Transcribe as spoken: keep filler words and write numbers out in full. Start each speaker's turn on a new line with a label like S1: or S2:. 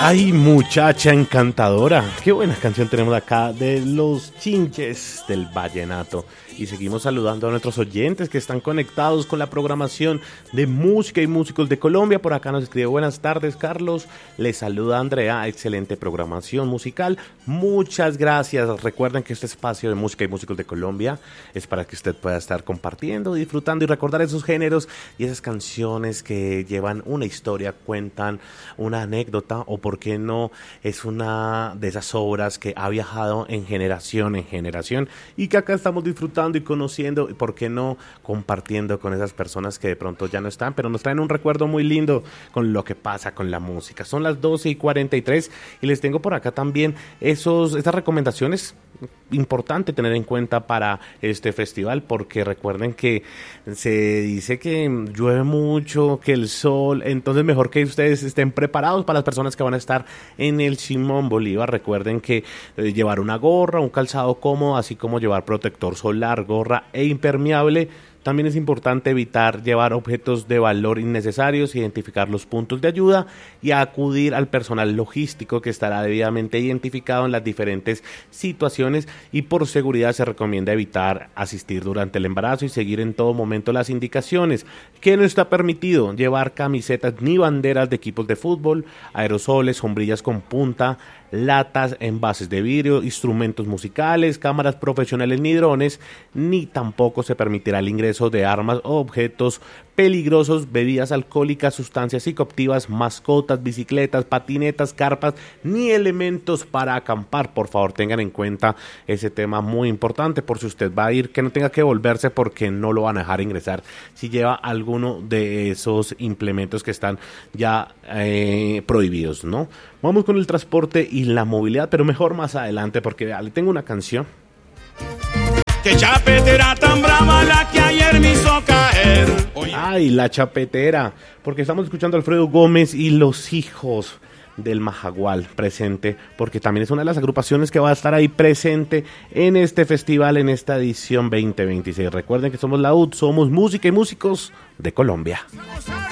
S1: Ay, muchacha encantadora. Qué buena canción tenemos acá de los Chinches del Vallenato. Y seguimos saludando a nuestros oyentes que están conectados con la programación de música y músicos de Colombia. Por acá nos escribe: buenas tardes, Carlos. Les saluda Andrea. Excelente programación musical. Muchas gracias. Recuerden que este espacio de música y músicos de Colombia es para que usted pueda estar compartiendo, disfrutando y recordar esos géneros y esas canciones que llevan una historia, cuentan una anécdota, o por qué no es una de esas obras que ha viajado en generación en generación y que acá estamos disfrutando y conociendo, y por qué no compartiendo con esas personas que de pronto ya no están, pero nos traen un recuerdo muy lindo con lo que pasa con la música. Son las doce y cuarenta y tres y les tengo por acá también esos, estas recomendaciones. Importante tener en cuenta para este festival, porque recuerden que se dice que llueve mucho, que el sol, entonces mejor que ustedes estén preparados. Para las personas que van a estar en el Simón Bolívar, recuerden que eh, llevar una gorra, un calzado cómodo, así como llevar protector solar, gorra e impermeable. También es importante evitar llevar objetos de valor innecesarios, identificar los puntos de ayuda y acudir al personal logístico que estará debidamente identificado en las diferentes situaciones, y por seguridad se recomienda evitar asistir durante el embarazo y seguir en todo momento las indicaciones. ¿Qué no está permitido? Llevar camisetas ni banderas de equipos de fútbol, aerosoles, sombrillas con punta, latas, envases de vidrio, instrumentos musicales, cámaras profesionales ni drones, ni tampoco se permitirá el ingreso de armas o objetos peligrosos, bebidas alcohólicas, sustancias psicoactivas, mascotas, bicicletas, patinetas, carpas, ni elementos para acampar. Por favor, tengan en cuenta ese tema muy importante, por si usted va a ir, que no tenga que volverse porque no lo van a dejar ingresar si lleva alguno de esos implementos que están ya eh, prohibidos, ¿no? Vamos con el transporte y la movilidad, pero mejor más adelante, porque vea, le tengo una canción.
S2: Que chapetera tan brava la que ayer me hizo caer. Oye.
S1: Ay, la chapetera, porque estamos escuchando a Alfredo Gómez y Los Hijos del Majagual presente, porque también es una de las agrupaciones que va a estar ahí presente en este festival, en esta edición veinte veintiséis. Recuerden que somos la U D, somos música y músicos de Colombia.